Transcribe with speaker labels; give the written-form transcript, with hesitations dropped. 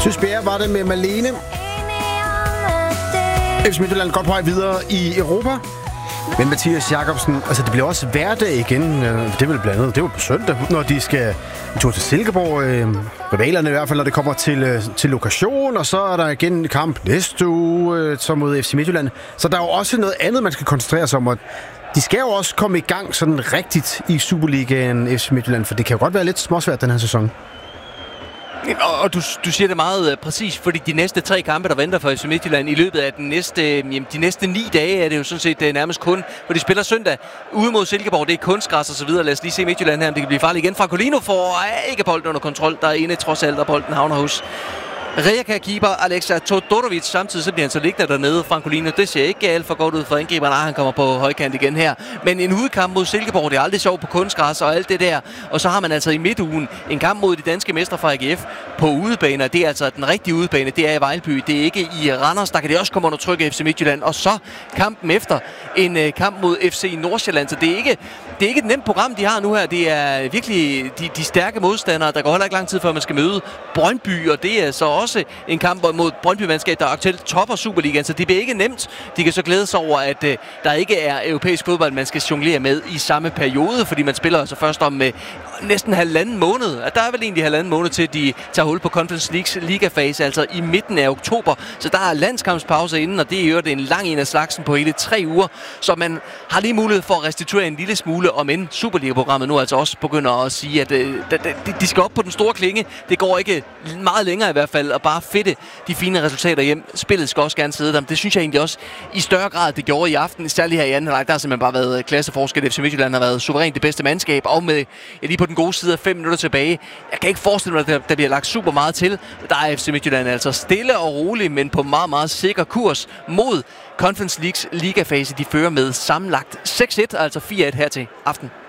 Speaker 1: Synes Bjerre var det med Malene. FC Midtjylland godt på vej videre i Europa. Men Mathias Jakobsen, altså det bliver også hverdag igen. Det er vel blandt andet, det er jo på søndag, når de skal en tur til Silkeborg. Rivalerne i hvert fald, når det kommer til lokation. Og så er der igen en kamp næste uge, så mod FC Midtjylland. Så der er jo også noget andet, man skal koncentrere sig om. Og de skal jo også komme i gang sådan rigtigt i Superligaen FC Midtjylland. For det kan jo godt være lidt småsvært den her sæson.
Speaker 2: Og du siger det meget præcis, fordi de næste 3 kampe, der venter for FC Midtjylland i løbet af de næste 9 dage, er det jo sådan set nærmest kun, hvor de spiller søndag ude mod Silkeborg. Det er kunstgræs og så videre. Lad os lige se Midtjylland her, om det kan blive farligt igen. Francolino får ikke bolden under kontrol. Der er inde trods alt, og bolden havner hos Rijeka-keeper Alexa Todorovic. Samtidig så bliver han så liggende dernede. Francolino, det ser ikke alt for godt ud for angriberen. Han kommer på højkant igen her. Men en udkamp mod Silkeborg, det er aldrig sjovt på kunstgræs og alt det der. Og så har man altså i midtugen en kamp mod de danske mestre fra AGF på udebane. Det er altså den rigtige udebane. Det er i Vejlby. Det er ikke i Randers. Der kan det også komme under tryk af FC Midtjylland. Og så kampen efter en kamp mod FC Nordsjælland. Så det er ikke et nemt program, de har nu her. Det er virkelig de stærke modstandere. Der går heller ikke lang tid, før man skal møde Brøndby. Og det er så også en kamp mod Brøndby-mandskab, der aktuelt topper Superligaen, så det bliver ikke nemt. De kan så glæde sig over, at der ikke er europæisk fodbold, man skal jonglere med i samme periode, fordi man spiller altså først om næsten 1,5 måned. Der er vel egentlig 1,5 måned til, de tager hul på Conference Leagues ligafase, altså i midten af oktober. Så der er landskampspause inden, og det er jo en lang en af slagsen på hele 3 uger, så man har lige mulighed for at restituere en lille smule, om end Superliga-programmet nu altså også begynder at sige, at de skal op på den store klinge. Det går ikke meget længere i hvert fald, og bare fedte de fine resultater hjem. Spillet skal også gerne sidde der, men det synes jeg egentlig også i større grad, det gjorde i aften. Særligt her i anden halvleg, der har simpelthen bare været klasseforskel. FC Midtjylland har været suverænt det bedste mandskab, og med lige på den gode side af 5 minutter tilbage. Jeg kan ikke forestille mig, at der bliver lagt super meget til. Der er FC Midtjylland altså stille og rolig, men på meget, meget sikker kurs mod Conference Leagues ligafase. De fører med sammenlagt 6-1, altså 4-1 her til aften.